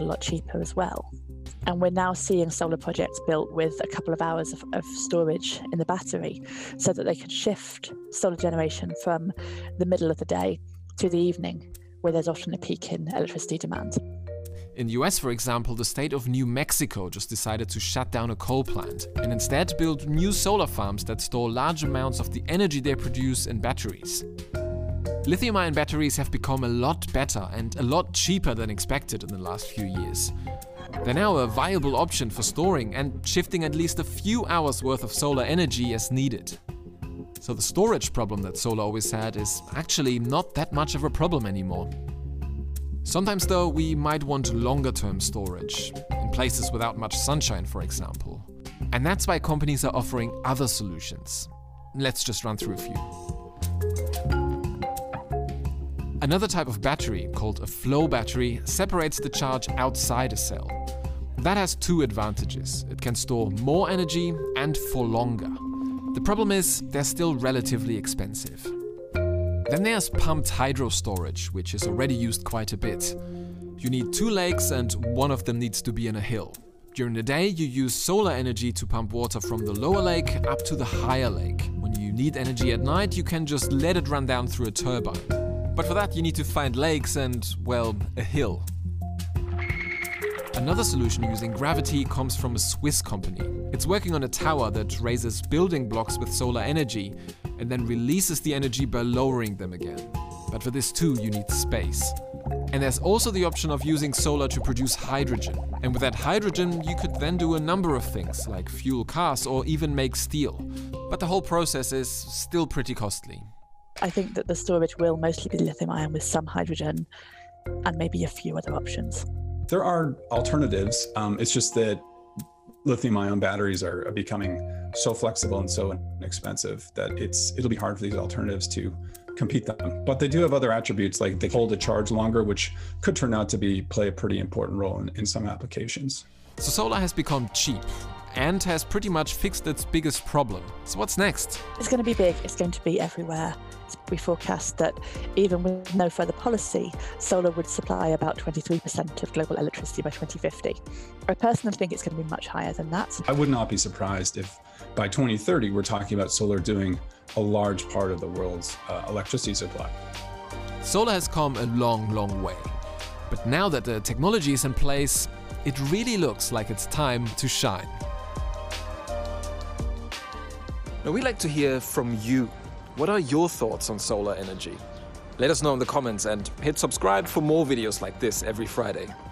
a lot cheaper as well. And we're now seeing solar projects built with a couple of hours of storage in the battery so that they can shift solar generation from the middle of the day to the evening, where there's often a peak in electricity demand. In the US, for example, the state of New Mexico just decided to shut down a coal plant and instead build new solar farms that store large amounts of the energy they produce in batteries. Lithium-ion batteries have become a lot better and a lot cheaper than expected in the last few years. They're now a viable option for storing and shifting at least a few hours worth of solar energy as needed. So the storage problem that solar always had is actually not that much of a problem anymore. Sometimes though, we might want longer-term storage, in places without much sunshine, for example. And that's why companies are offering other solutions. Let's just run through a few. Another type of battery, called a flow battery, separates the charge outside a cell. That has two advantages. It can store more energy and for longer. The problem is, they're still relatively expensive. Then there's pumped hydro storage, which is already used quite a bit. You need two lakes and one of them needs to be in a hill. During the day, you use solar energy to pump water from the lower lake up to the higher lake. When you need energy at night, you can just let it run down through a turbine. But for that, you need to find lakes and, well, a hill. Another solution using gravity comes from a Swiss company. It's working on a tower that raises building blocks with solar energy and then releases the energy by lowering them again. But for this too, you need space. And there's also the option of using solar to produce hydrogen. And with that hydrogen, you could then do a number of things, like fuel cars or even make steel. But the whole process is still pretty costly. I think that the storage will mostly be lithium-ion with some hydrogen and maybe a few other options. There are alternatives. It's just that lithium-ion batteries are becoming so flexible and so inexpensive that it'll be hard for these alternatives to compete them. But they do have other attributes, like they hold a charge longer, which could turn out to play a pretty important role in some applications. So solar has become cheap and has pretty much fixed its biggest problem. So what's next? It's going to be big. It's going to be everywhere. We forecast that even with no further policy, solar would supply about 23% of global electricity by 2050. I personally think it's going to be much higher than that. I would not be surprised if by 2030 we're talking about solar doing a large part of the world's electricity supply. Solar has come a long, long way. But now that the technology is in place, it really looks like it's time to shine. Now, we'd like to hear from you. What are your thoughts on solar energy? Let us know in the comments and hit subscribe for more videos like this every Friday.